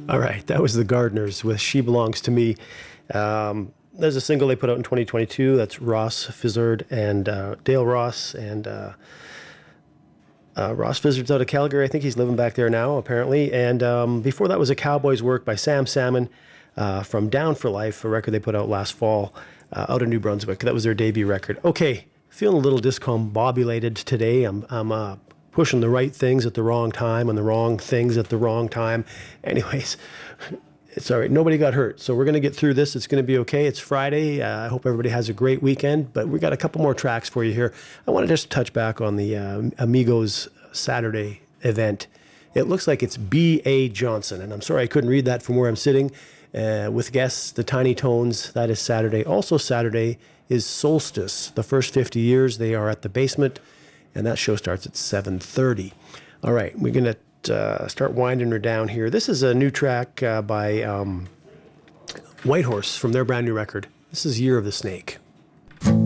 All right, that was the Gardeners with "She Belongs to Me." There's a single they put out in 2022. That's Ross Fizzard and Dale Ross, and Ross Fizzard's out of Calgary. I think he's living back there now, apparently. And before that was a Cowboys work by Sam Salmon from Down for Life, a record they put out last fall out of New Brunswick. That was their debut record. Okay, feeling a little discombobulated today. I'm pushing the right things at the wrong time and the wrong things at the wrong time. Anyways, it's all right. Nobody got hurt. So we're going to get through this. It's going to be okay. It's Friday. I hope everybody has a great weekend. But we got a couple more tracks for you here. I want to just touch back on the Amigos Saturday event. It looks like it's B.A. Johnson. And I'm sorry I couldn't read that from where I'm sitting. With guests, the Tiny Tones. That is Saturday. Also Saturday is Solstice. The first 50 years, they are at the Basement. And that show starts at 7:30. All right, we're going to start winding her down here. This is a new track by Whitehorse from their brand new record. This is Year of the Snake.